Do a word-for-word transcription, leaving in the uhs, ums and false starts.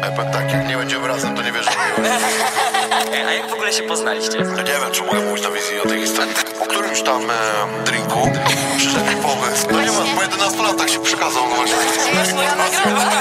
Ja powiem tak, jak nie będziemy razem, to nie wierzę w miłość. A jak w ogóle się poznaliście? Ja nie wiem, czy mogę mówić na wizji o tej historii. Po którymś tam e, drinku